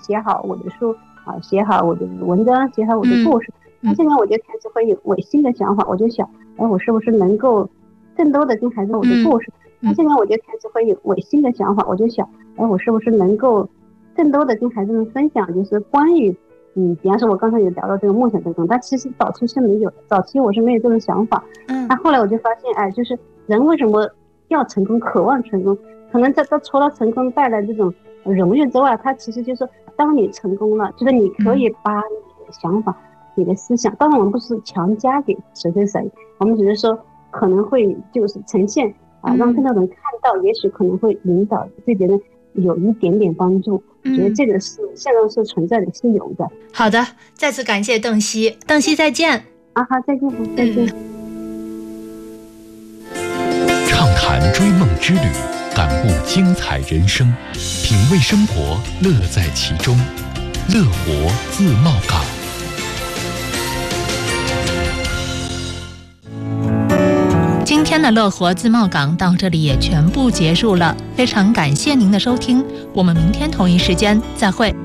写好我的书写好我的文章，写好我的故事。那现在我就开始会有违心的想法，我就想，我是不是能够更多的跟孩子我的故事。那现在我就开始会有违心的想法，我就想，我是不是能够更多的跟孩子们分享，就是关于比方说我刚才有聊到这个梦想这种，但其实早期是没有，早期我是没有这种想法。那后来我就发现，就是人为什么要成功，渴望成功，可能这除了成功带来这种荣誉之外，它其实就是当你成功了，就是你可以把你的想法、你的思想，当然我们不是强加给谁，我们只是说可能会就是呈现让更多人看到，也许可能会引导对别人有一点点帮助。我觉得这个是现在是存在的，是有的。 好的，再次感谢邓曦，邓曦再见。 好，再见，再见。 畅谈追梦之旅，感悟精彩人生，品味生活，乐在其中。乐活自贸港。 今天的乐活自贸港到这里也全部结束了，非常感谢您的收听，我们明天同一时间再会。